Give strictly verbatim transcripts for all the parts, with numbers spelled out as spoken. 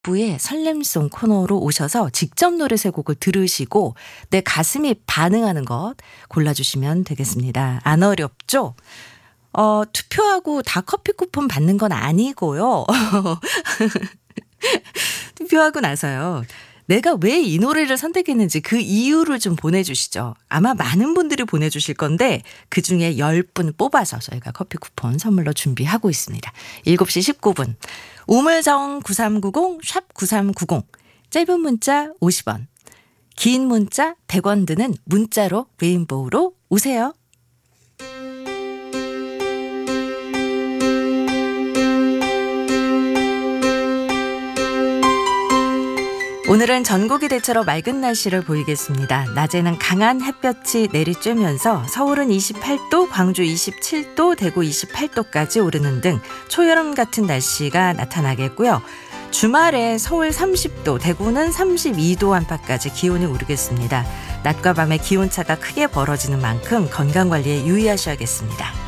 북부의 설렘송 코너로 오셔서 직접 노래 세 곡을 들으시고 내 가슴이 반응하는 것 골라주시면 되겠습니다. 안 어렵죠? 어, 투표하고 다 커피 쿠폰 받는 건 아니고요. 투표하고 나서요. 내가 왜 이 노래를 선택했는지 그 이유를 좀 보내주시죠. 아마 많은 분들이 보내주실 건데 그중에 열 분 뽑아서 저희가 커피 쿠폰 선물로 준비하고 있습니다. 일곱 시 십구 분 우물정 구삼구공 샵 구삼구공 짧은 문자 오십 원 긴 문자 백 원 드는 문자로 레인보우로 오세요. 오늘은 전국이 대체로 맑은 날씨를 보이겠습니다. 낮에는 강한 햇볕이 내리쬐면서 서울은 이십팔 도, 광주 이십칠 도, 대구 이십팔 도까지 오르는 등 초여름 같은 날씨가 나타나겠고요. 주말에 서울 삼십 도, 대구는 삼십이 도 안팎까지 기온이 오르겠습니다. 낮과 밤의 기온차가 크게 벌어지는 만큼 건강관리에 유의하셔야겠습니다.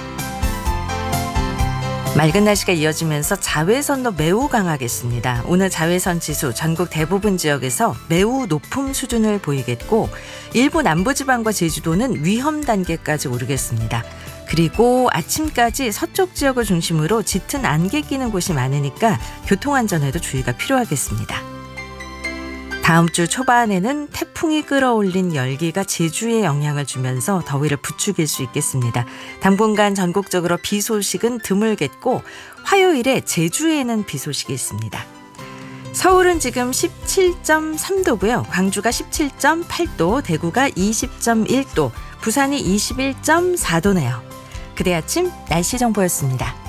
맑은 날씨가 이어지면서 자외선도 매우 강하겠습니다. 오늘 자외선 지수 전국 대부분 지역에서 매우 높음 수준을 보이겠고 일부 남부지방과 제주도는 위험 단계까지 오르겠습니다. 그리고 아침까지 서쪽 지역을 중심으로 짙은 안개 끼는 곳이 많으니까 교통안전에도 주의가 필요하겠습니다. 다음 주 초반에는 태풍이 끌어올린 열기가 제주에 영향을 주면서 더위를 부추길 수 있겠습니다. 당분간 전국적으로 비 소식은 드물겠고 화요일에 제주에는 비 소식이 있습니다. 서울은 지금 십칠 점 삼 도고요. 광주가 십칠 점 팔 도, 대구가 이십 점 일 도, 부산이 이십일 점 사 도네요. 그대 아침 날씨 정보였습니다.